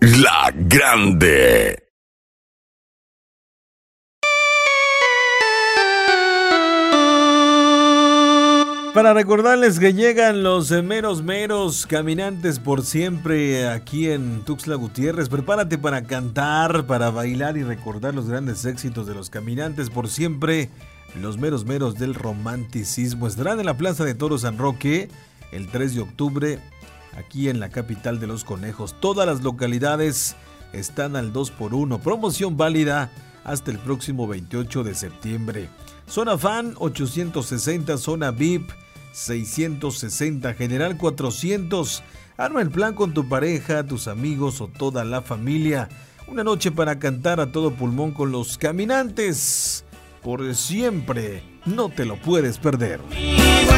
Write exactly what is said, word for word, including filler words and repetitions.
La Grande. Para recordarles que llegan los meros meros caminantes por siempre aquí en Tuxtla Gutiérrez. Prepárate para cantar, para bailar y recordar los grandes éxitos de los caminantes por siempre. Los meros meros del romanticismo estarán en la Plaza de Toros San Roque el tres de octubre, aquí en la capital de los conejos. Todas las localidades están al dos por uno. Promoción válida hasta el próximo veintiocho de septiembre. Zona Fan ochocientos sesenta, Zona V I P seiscientos sesenta, General cuatrocientos. Arma el plan con tu pareja, tus amigos o toda la familia. Una noche para cantar a todo pulmón con los caminantes. Por siempre, no te lo puedes perder.